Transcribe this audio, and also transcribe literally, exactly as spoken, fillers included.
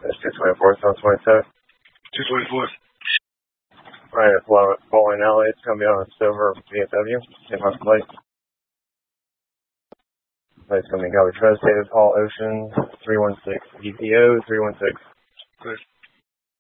That's two twenty-four, South twenty-seven. two twenty-four. Right, it's Bowling Alley. It's going to be on a silver B M W. Same house plate. Plate's going to be Galvey Tri-State, Paul Ocean, three one six, E P O three one six. Good.